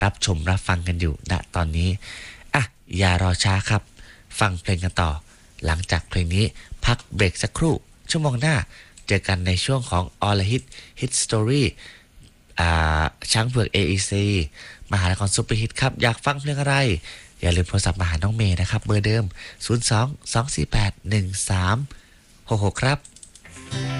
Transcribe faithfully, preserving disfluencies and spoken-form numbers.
รับชมรับฟังกันอยู่ณตอนนี้อ่ะอย่ารอช้าครับฟังเพลงกันต่อหลังจากเพลงนี้พักเบรกสักครู่ชั่วโมงหน้าเจอกันในช่วงของ All Hit Hit Story อ่าช้างเผือก เอ อี ซี มหานครซุปเปอร์ฮิตครับอยากฟังเพลงอะไรอย่าลืมโทรศัพท์มาหาน้องเมย์นะครับเบอร์เดิมศูนย์ สอง สอง สี่ แปด หนึ่ง สาม หก หกครับ